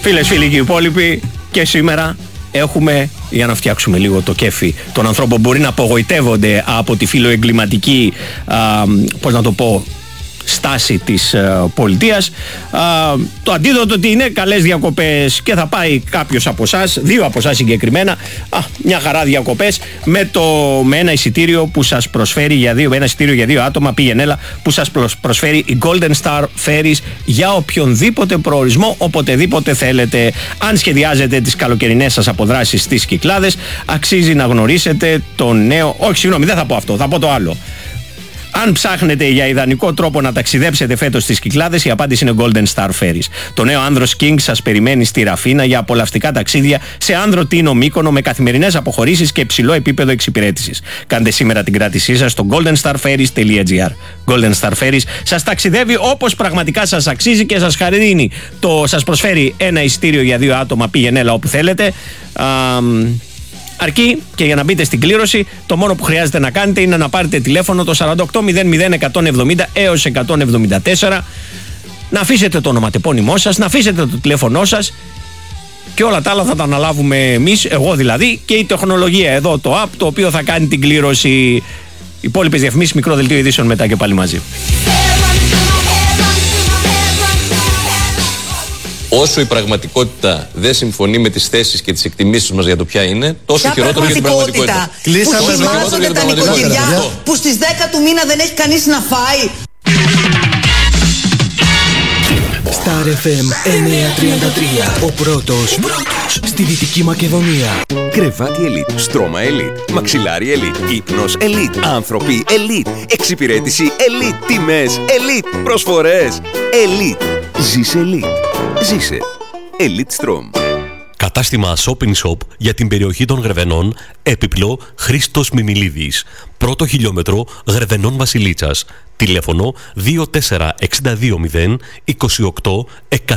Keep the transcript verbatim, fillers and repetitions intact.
Φίλες, φίλοι και οι υπόλοιποι, και σήμερα έχουμε, για να φτιάξουμε λίγο το κέφι των ανθρώπων που μπορεί να απογοητεύονται από τη φιλοεγκληματική, α, πώς να το πω, στάση της uh, πολιτείας. Uh, το αντίδοτο τι είναι? Καλές διακοπές, και θα πάει κάποιος από εσάς, δύο από εσάς συγκεκριμένα, α, μια χαρά διακοπές με, το, με ένα εισιτήριο που σας προσφέρει για δύο, ένα εισιτήριο για δύο άτομα, πήγαινε έλα, που σας προσφέρει η Golden Star Ferries για οποιονδήποτε προορισμό, οποτεδήποτε θέλετε. Αν σχεδιάζετε τις καλοκαιρινές σας αποδράσεις στις Κυκλάδες, αξίζει να γνωρίσετε το νέο, όχι συγγνώμη, δεν θα πω αυτό, θα πω το άλλο. Αν ψάχνετε για ιδανικό τρόπο να ταξιδέψετε φέτος στις Κυκλάδες, η απάντηση είναι Golden Star Ferries. Το νέο Άνδρος King σας περιμένει στη Ραφίνα για απολαυστικά ταξίδια σε Άνδρο, Τίνο, Μύκονο με καθημερινές αποχωρήσεις και υψηλό επίπεδο εξυπηρέτησης. Κάντε σήμερα την κράτησή σας στο golden star ferries τελεία gr. Golden Star Ferries σας ταξιδεύει όπως πραγματικά σας αξίζει και σας χαρίνει. Το σας προσφέρει ένα εισιτήριο για δύο άτομα, πήγαινε έλα όπου θέλετε. Α, Αρκεί, και για να μπείτε στην κλήρωση, το μόνο που χρειάζεται να κάνετε είναι να πάρετε τηλέφωνο το σαράντα οκτώ μηδέν μηδέν εκατόν εβδομήντα έως εκατόν εβδομήντα τέσσερα, να αφήσετε το ονοματεπώνυμό σας, να αφήσετε το τηλέφωνό σας, και όλα τα άλλα θα τα αναλάβουμε εμείς, εγώ δηλαδή, και η τεχνολογία εδώ, το app, το οποίο θα κάνει την κλήρωση. Υπόλοιπες διαφημίσεις, μικρό δελτίο ειδήσεων μετά και πάλι μαζί. Όσο η πραγματικότητα δεν συμφωνεί με τις θέσεις και τις εκτιμήσεις μας για το ποια είναι, τόσο χειρότερο για την πραγματικότητα. Κλείσαμε που χυμάζονται τα νοικοκυριά, που στις δέκα του μήνα δεν έχει κανείς να φάει. Star εφ εμ εννιακόσια τριάντα τρία, ο πρώτος, πρώτος στη Δυτική Μακεδονία. Κρεβάτι Elite, στρώμα Elite, μαξιλάρι Elite, ύπνος Elite, άνθρωποι Elite, εξυπηρέτηση Elite, τιμές Elite, προσφορές Elite. Ζήσε Elite. Ζήσε Elite Strom. Κατάστημα Shopping Shop για την περιοχή των Γρεβενών, έπιπλο Χρήστος Μιμιλίδης. Πρώτο χιλιόμετρο Γρεβενών Βασιλίτσας. Τηλέφωνο δύο τέσσερα έξι δύο μηδέν είκοσι οκτώ εκατό.